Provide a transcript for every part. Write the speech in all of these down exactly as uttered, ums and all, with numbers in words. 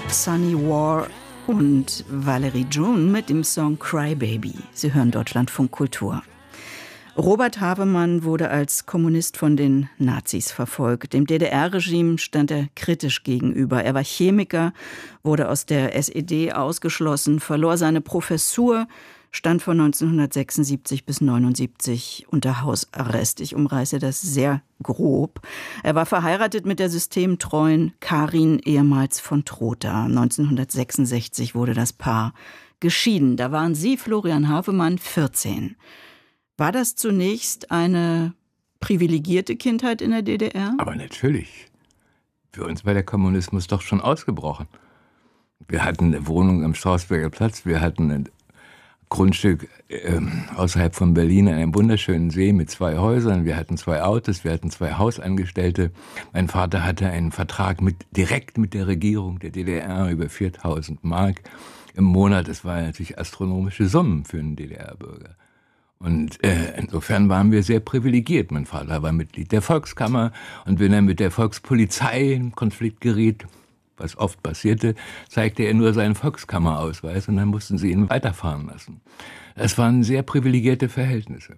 Sunny War und Valerie June mit dem Song Cry Baby. Sie hören Deutschlandfunk Kultur. Robert Havemann wurde als Kommunist von den Nazis verfolgt. Dem D D R-Regime stand er kritisch gegenüber. Er war Chemiker, wurde aus der S E D ausgeschlossen, verlor seine Professur, stand von neunzehnhundertsechsundsiebzig bis neunundsiebzig unter Hausarrest. Ich umreiße das sehr grob. Er war verheiratet mit der systemtreuen Karin, ehemals von Trotha. neunzehnhundertsechsundsechzig wurde das Paar geschieden. Da waren Sie, Florian Havemann, vierzehn. War das zunächst eine privilegierte Kindheit in der D D R? Aber natürlich. Für uns war der Kommunismus doch schon ausgebrochen. Wir hatten eine Wohnung am Strausberger Platz, wir hatten ein Grundstück äh, außerhalb von Berlin an einem wunderschönen See mit zwei Häusern, wir hatten zwei Autos, wir hatten zwei Hausangestellte. Mein Vater hatte einen Vertrag mit, direkt mit der Regierung der D D R über viertausend Mark im Monat. Das waren natürlich astronomische Summen für einen D D R-Bürger. Und äh, insofern waren wir sehr privilegiert. Mein Vater war Mitglied der Volkskammer und wenn er mit der Volkspolizei in Konflikt geriet, was oft passierte, zeigte er nur seinen Volkskammerausweis und dann mussten sie ihn weiterfahren lassen. Das waren sehr privilegierte Verhältnisse.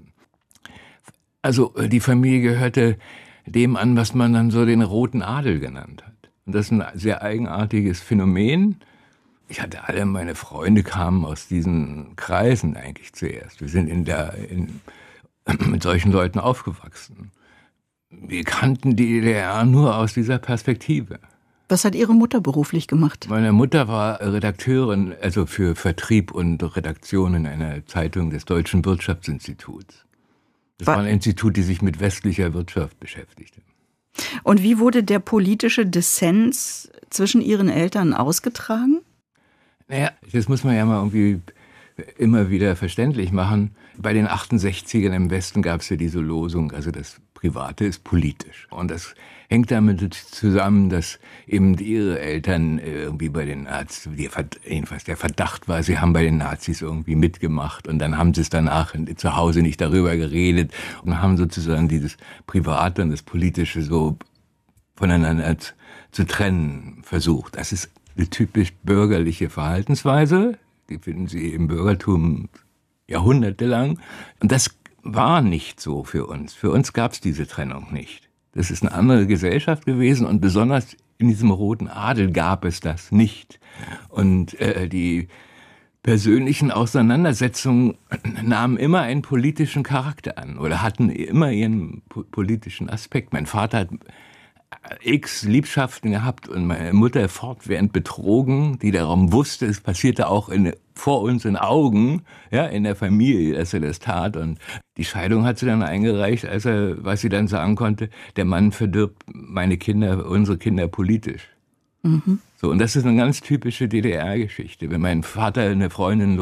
Also die Familie gehörte dem an, was man dann so den roten Adel genannt hat. Und das ist ein sehr eigenartiges Phänomen. Ich hatte alle meine Freunde kamen aus diesen Kreisen eigentlich zuerst. Wir sind in der, in, mit solchen Leuten aufgewachsen. Wir kannten die D D R nur aus dieser Perspektive. Was hat Ihre Mutter beruflich gemacht? Meine Mutter war Redakteurin, also für Vertrieb und Redaktion in einer Zeitung des Deutschen Wirtschaftsinstituts. Das war, war ein Institut, das sich mit westlicher Wirtschaft beschäftigte. Und wie wurde der politische Dissens zwischen Ihren Eltern ausgetragen? Naja, das muss man ja mal irgendwie immer wieder verständlich machen. Bei den achtundsechzigern im Westen gab es ja diese Losung, also das Private ist politisch. Und das hängt damit zusammen, dass eben ihre Eltern irgendwie bei den Nazis, jedenfalls der Verdacht war, sie haben bei den Nazis irgendwie mitgemacht und dann haben sie es danach zu Hause nicht darüber geredet und haben sozusagen dieses Private und das Politische so voneinander zu trennen versucht. Das ist eine typisch bürgerliche Verhaltensweise, die finden Sie im Bürgertum jahrhundertelang. Und das war nicht so für uns. Für uns gab es diese Trennung nicht. Das ist eine andere Gesellschaft gewesen und besonders in diesem roten Adel gab es das nicht. Und äh, die persönlichen Auseinandersetzungen nahmen immer einen politischen Charakter an oder hatten immer ihren po- politischen Aspekt. Mein Vater hat x Liebschaften gehabt und meine Mutter fortwährend betrogen, die darum wusste, es passierte auch in, vor unseren Augen, ja, in der Familie, dass er das tat. Und die Scheidung hat sie dann eingereicht, als er, was sie dann sagen konnte, der Mann verdirbt meine Kinder, unsere Kinder politisch. Mhm. So, und das ist eine ganz typische D D R-Geschichte. Wenn mein Vater eine Freundin